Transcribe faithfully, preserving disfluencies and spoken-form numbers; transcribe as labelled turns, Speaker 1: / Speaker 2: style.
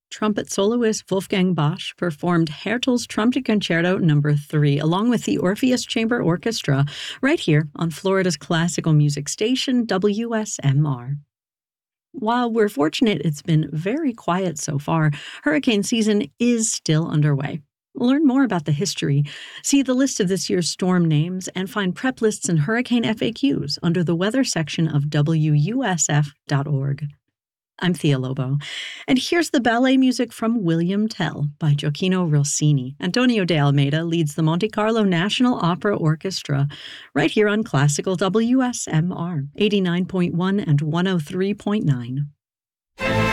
Speaker 1: Trumpet soloist Wolfgang Bosch performed Hertel's Trumpet Concerto Number three along with the Orpheus Chamber Orchestra right here on Florida's classical music station, W S M R. While we're fortunate it's been very quiet so far, hurricane season is still underway. Learn more about the history, see the list of this year's storm names, and find prep lists and hurricane F A Qs under the weather section of W U S F dot org. I'm Thea Lobo, and here's the ballet music from William Tell by Gioacchino Rossini. Antonio de Almeida leads the Monte Carlo National Opera Orchestra right here on Classical W S M R eighty-nine point one and one oh three point nine.